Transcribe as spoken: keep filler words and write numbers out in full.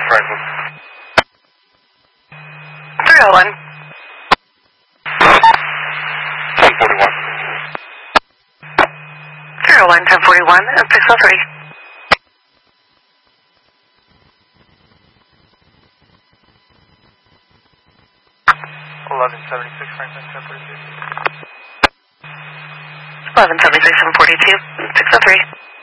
Franklin. three oh one. ten forty-one. three oh one, ten forty-one, and six oh three. eleven seventy-six, Franklin, ten forty-two. eleven seventy-six, seven forty-two, six oh three.